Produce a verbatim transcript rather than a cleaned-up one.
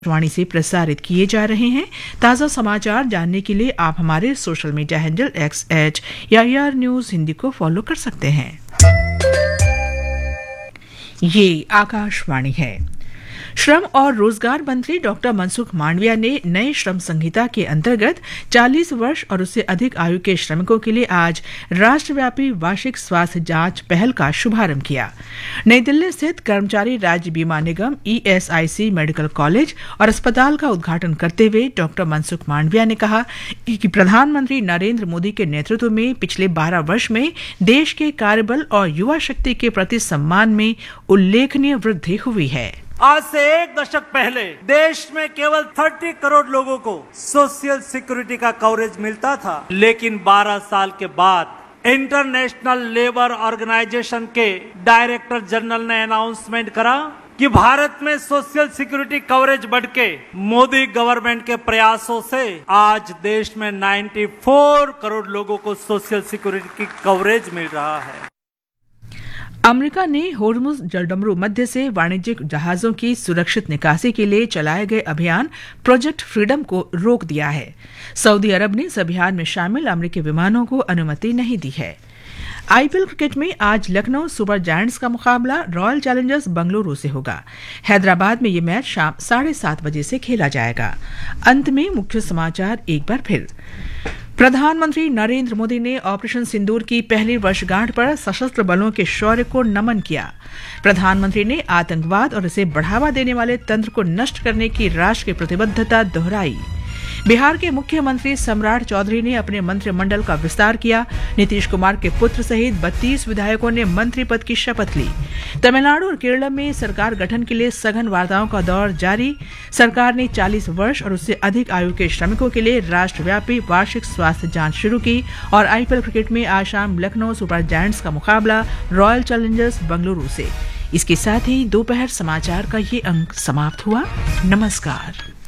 वाणी से प्रसारित किए जा रहे हैं। ताज़ा समाचार जानने के लिए आप हमारे social media handle x H या ई आर न्यूज हिंदी को फॉलो कर सकते हैं। ये आकाशवाणी है। श्रम और रोजगार मंत्री डॉक्टर मनसुख मांडविया ने नए श्रम संहिता के अंतर्गत चालीस वर्ष और उससे अधिक आयु के श्रमिकों के लिए आज राष्ट्रव्यापी वार्षिक स्वास्थ्य जांच पहल का शुभारंभ किया। नई दिल्ली स्थित कर्मचारी राज्य बीमा निगम E S I C medical college और अस्पताल का उद्घाटन करते हुए डॉक्टर मनसुख मांडविया ने कहा कि प्रधानमंत्री नरेंद्र मोदी के नेतृत्व में पिछले बारह वर्ष में देश के कार्यबल और युवा शक्ति के प्रति सम्मान में उल्लेखनीय वृद्धि हुई है। आज से एक दशक पहले देश में केवल तीस करोड़ लोगों को सोशल सिक्योरिटी का कवरेज मिलता था, लेकिन बारह साल के बाद इंटरनेशनल लेबर ऑर्गेनाइजेशन के डायरेक्टर जनरल ने अनाउंसमेंट करा कि भारत में सोशल सिक्योरिटी कवरेज बढ़ के मोदी गवर्नमेंट के प्रयासों से आज देश में चौरानवे करोड़ लोगों को सोशल सिक्योरिटी की कवरेज मिल रहा है। अमेरिका ने होर्मुज जलडमरू मध्य से वाणिज्यिक जहाजों की सुरक्षित निकासी के लिए चलाए गए अभियान प्रोजेक्ट फ्रीडम को रोक दिया है। सऊदी अरब ने इस अभियान में शामिल अमेरिकी विमानों को अनुमति नहीं दी है। आई पी एल क्रिकेट में आज लखनऊ सुपर जायंट्स का मुकाबला रॉयल चैलेंजर्स बेंगलुरु से होगा। हैदराबाद में ये मैच शाम साढ़े सात बजे से खेला जाएगा। अंत में मुख्य समाचार एक बार फिर। प्रधानमंत्री नरेंद्र मोदी ने ऑपरेशन सिंदूर की पहली वर्षगांठ पर सशस्त्र बलों के शौर्य को नमन किया। प्रधानमंत्री ने आतंकवाद और इसे बढ़ावा देने वाले तंत्र को नष्ट करने की राष्ट्र की प्रतिबद्धता दोहराई। बिहार के मुख्यमंत्री सम्राट चौधरी ने अपने मंत्रिमंडल का विस्तार किया। नीतीश कुमार के पुत्र सहित बत्तीस विधायकों ने मंत्री पद की शपथ ली। तमिलनाडु और केरल में सरकार गठन के लिए सघन वार्ताओं का दौर जारी। सरकार ने चालीस वर्ष और उससे अधिक आयु के श्रमिकों के लिए राष्ट्रव्यापी वार्षिक स्वास्थ्य जांच शुरू की। और आई पी एल क्रिकेट में आज शाम लखनऊ सुपर जायंट्स का मुकाबला रॉयल चैलेंजर्स बेंगलुरु से। इसके साथ ही दोपहर समाचार का ये अंक समाप्त हुआ। नमस्कार।